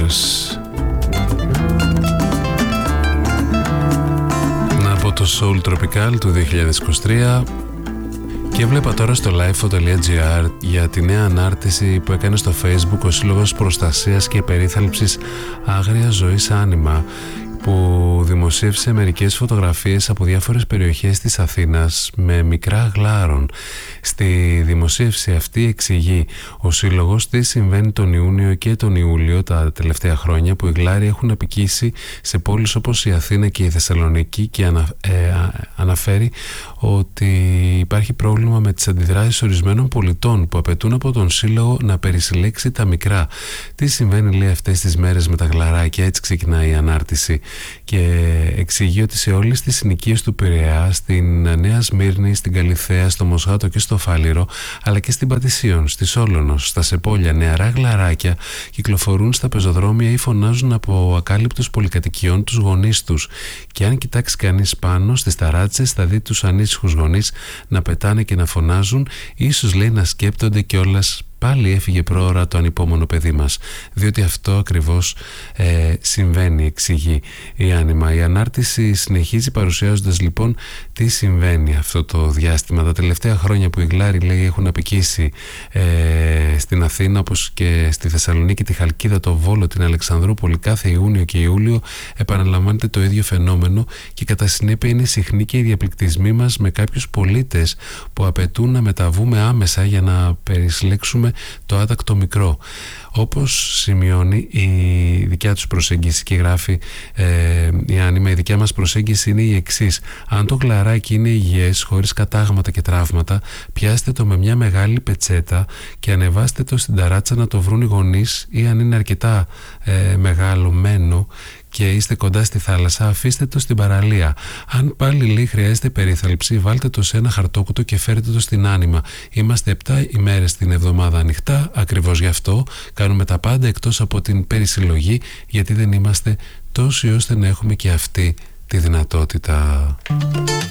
Colors από το Soul Tropical του 2023. Και βλέπα τώρα στο lifeo.gr για τη νέα ανάρτηση που έκανε στο Facebook ο Σύλλογος Προστασίας και Περίθαλψης Άγριας Ζωής Άνιμα, που δημοσίευσε μερικές φωτογραφίες από διάφορες περιοχές της Αθήνας με μικρά γλάρων. Στη δημοσίευση αυτή εξηγεί ο Σύλλογος τι συμβαίνει τον Ιούνιο και τον Ιούλιο τα τελευταία χρόνια, που οι γλάροι έχουν απικήσει σε πόλεις όπως η Αθήνα και η Θεσσαλονίκη, και αναφέρει ότι υπάρχει πρόβλημα με τις αντιδράσεις ορισμένων πολιτών που απαιτούν από τον Σύλλογο να περισυλλέξει τα μικρά. Τι συμβαίνει, λέει, αυτές τις μέρες με τα γλαράκια? Έτσι ξεκινάει η ανάρτηση και εξηγεί ότι σε όλες τις συνοικίες του Πειραιά, στην Νέα Σμύρνη, στην Καλιθέα, στο Μοσχάτο και στο Φάληρο, αλλά και στην Πατησίων, στη Σόλωνος, στα Σεπόλια, νεαρά γλαράκια κυκλοφορούν στα πεζοδρόμια ή φωνάζουν από ακάλυπτους πολυκατοικιών τους γονείς τους. Και αν κοιτάξει κανείς πάνω στις ταράτσες, θα δει τους ανήσυχους γονείς να πετάνε και να φωνάζουν, ίσως, λέει, να σκέπτονται κιόλας πάλι έφυγε πρόωρα το ανυπόμονο παιδί μας. Διότι αυτό ακριβώς συμβαίνει, εξηγεί η Άνιμα. Η ανάρτηση συνεχίζει παρουσιάζοντας λοιπόν τι συμβαίνει αυτό το διάστημα. Τα τελευταία χρόνια που οι γλάροι, λέει, έχουν απικήσει στην Αθήνα, όπως και στη Θεσσαλονίκη, τη Χαλκίδα, το Βόλο, την Αλεξανδρούπολη, κάθε Ιούνιο και Ιούλιο επαναλαμβάνεται το ίδιο φαινόμενο, και κατά συνέπεια είναι συχνοί και οι διαπληκτισμοί μας με κάποιους πολίτες που απαιτούν να μεταβούμε άμεσα για να περισλέξουμε το άτακτο μικρό. Όπως σημειώνει η δικιά τους προσέγγιση και γράφει η Άνιμα, η δικιά μας προσέγγιση είναι η εξής: αν το γλαράκι είναι υγιές, χωρίς κατάγματα και τραύματα, πιάστε το με μια μεγάλη πετσέτα και ανεβάστε το στην ταράτσα να το βρουν οι γονείς, ή αν είναι αρκετά μεγαλωμένο και είστε κοντά στη θάλασσα, αφήστε το στην παραλία. Αν πάλι, λέει, χρειάζεται περίθαλψη, βάλτε το σε ένα χαρτόκουτο και φέρετε το στην Άνιμα. Είμαστε 7 ημέρες την εβδομάδα ανοιχτά, ακριβώς γι' αυτό κάνουμε τα πάντα εκτός από την περισυλλογή, γιατί δεν είμαστε τόσοι ώστε να έχουμε και αυτή τη δυνατότητα.